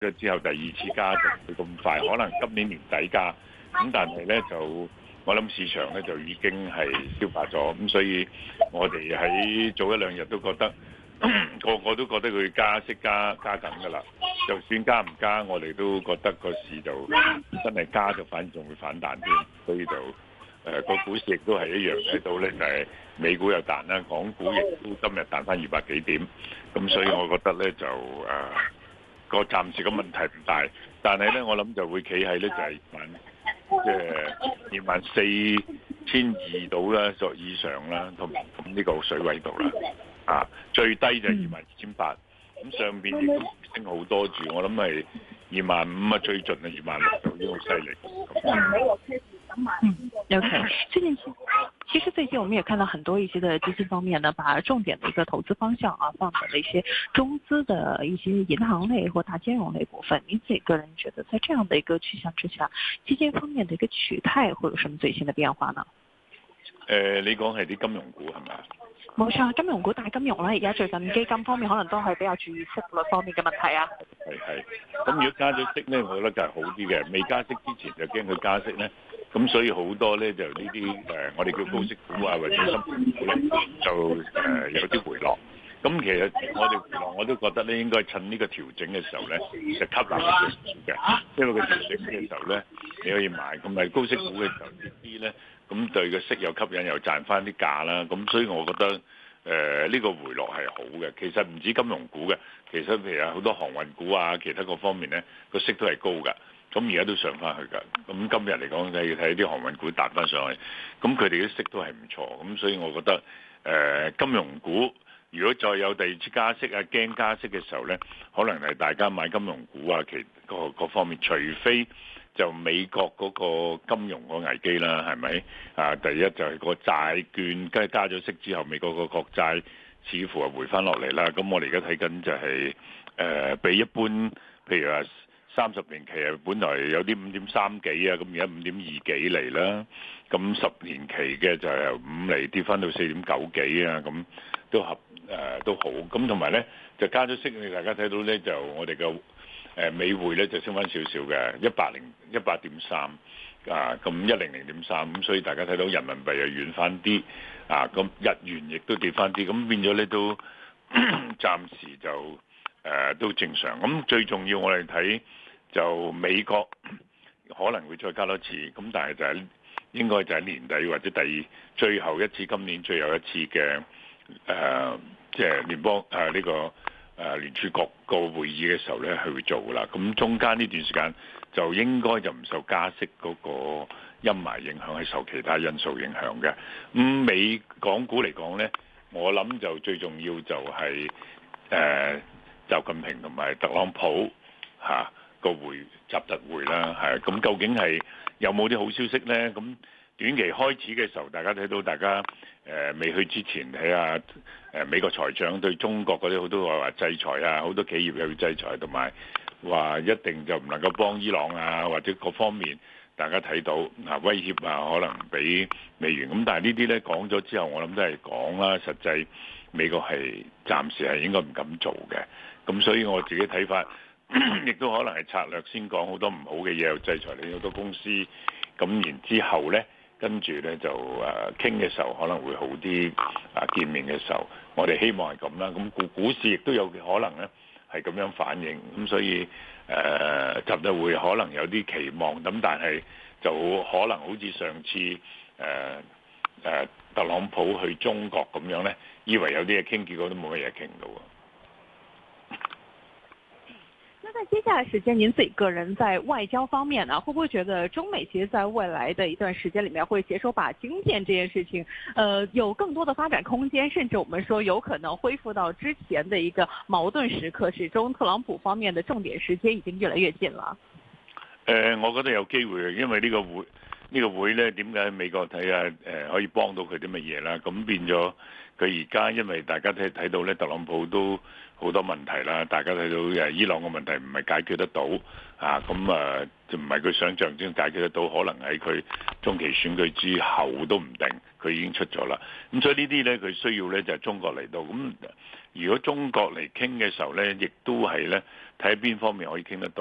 咗之後第二次加就唔會咁快，可能今年年底加。咁但係咧就我諗市場咧就已經係消化咗，咁所以我哋喺早一兩日都覺得個個都覺得佢加息加緊㗎啦。就算加唔加，我哋都覺得個市就真係加就反而仲會反彈添，所以就個股市亦都係一樣睇到咧，就係美股又彈啦，港股亦都今日彈翻200幾點，咁所以我覺得咧就個暫時個問題唔大，但係咧我諗就會企喺咧就係24,200到啦，作以上啦，同呢個水位度啦，最低就22,800，咁上邊亦都升好多住，我諗係25,000啊，最盡啊26,000就已經好犀利。 OK， 其實最近我們也看到很多一些的基金方面呢，把重點的一個投資方向放在了一些中資的一些銀行類或大金融類股份。您自己個人覺得，在這樣的一個趨向之下，基金方面的一個取態會有什麼最新的變化呢？ 你講係啲金融股係咪？ 冇錯，金融股大金融啦，而家最近基金方面可能都係比較注意息率方面嘅問題啊。 係，咁如果加咗息呢，我覺得就係好啲嘅。未加息之前就驚佢加息呢。咁所以好多咧就呢啲我哋叫高息股啊或者深股咧就有啲回落。咁其實我哋回落我都覺得咧應該趁呢個調整嘅時候咧就吸納嘅，因為佢調整嘅時候咧你可以買，咁咪高息股嘅時候呢啲咧咁對個息又吸引又賺翻啲價啦。咁所以我覺得呢個回落係好嘅。其實唔止金融股嘅，其實譬如好多航運股啊，其他各方面咧個息都係高㗎。咁而家都上翻去㗎，咁今日嚟講就要睇啲航運股彈翻上去，咁佢哋啲息都係唔錯，咁所以我覺得金融股如果再有第二次加息啊，驚加息嘅時候咧，可能係大家買金融股啊，各方面，除非就美國嗰個金融個危機啦，係咪啊？第一就係個債券跟住加咗息之後，美國個國債似乎係回翻落嚟啦，咁我哋而家睇緊就係比一般譬如話30年期啊，本來有啲5.3幾啊，咁而家5.2幾厘啦。咁10年期嘅就由5厘跌翻到4.9幾啊，咁都好。咁同埋咧就加咗息，你大家睇到咧就我哋嘅美匯咧就升翻少少嘅100.3啊，咁100.3，咁所以大家睇到人民幣又軟翻啲啊，咁日元亦都跌翻啲，咁變咗咧都暫時就都正常。咁最重要我哋睇就美國可能會再加多次，咁但係就係應該就喺年底或者最後一次今年最後一次嘅即係聯邦呢個聯儲局個會議嘅時候咧，係會做噶啦。咁中間呢段時間就應該就唔受加息嗰個陰霾影響，係受其他因素影響嘅。咁美港股嚟講咧，我諗就最重要就係習近平同埋特朗普個習特會啦，咁究竟係有冇啲好消息呢？咁短期開始嘅時候，大家睇到大家未去之前睇下美國財長對中國嗰啲好多話制裁啊，好多企業又要制裁，同埋話一定就唔能夠幫伊朗啊，或者各方面大家睇到威脅啊，可能俾美元。咁但係呢啲呢講咗之後，我諗都係講啦，實際美國係暫時係應該唔敢做嘅。咁所以我自己睇法，亦都可能係策略先講好多唔好嘅嘢，又制裁你好多公司，咁然之後呢，跟住呢就傾嘅時候可能會好啲，見面嘅時候，我哋希望係咁啦。咁股市亦都有可能呢係咁樣反應，咁所以習特會可能有啲期望，咁但係就可能好似上次特朗普去中國咁樣呢，以為有啲嘢傾，結果都冇乜嘢傾到。 那在接下來時間，您自己個人在外交方面呢，會不會覺得中美其實在未來的一段時間裡面會攜手把經建這件事情，有更多的發展空間，甚至我們說有可能恢復到之前的一個矛盾時刻，始終特朗普方面的重點時間已經越來越近了。 我覺得有機會，因為呢個會呢，點解美國睇下可以幫到佢啲乜嘢啦？咁變咗佢而家因為大家睇到咧，特朗普都好多問題啦，大家睇到伊朗嘅問題唔係解決得到啊，咁就唔係佢想象中解決得到，可能喺佢中期選舉之後都唔定，佢已經出咗啦。咁所以呢啲咧，佢需要咧就係中國嚟到。咁如果中國嚟傾嘅時候咧，亦都係咧睇下邊方面可以傾得到。